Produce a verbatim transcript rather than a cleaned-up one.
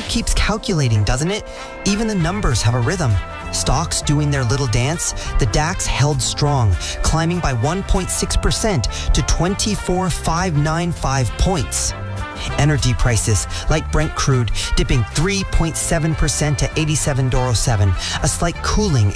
keeps calculating, doesn't it? Even the numbers have a rhythm. Stocks doing their little dance, the DAX held strong, climbing by one point six percent to twenty-four thousand five hundred ninety-five points. Energy prices, like Brent crude, dipping three point seven percent to eighty-seven dollars and seven cents, a slight cooling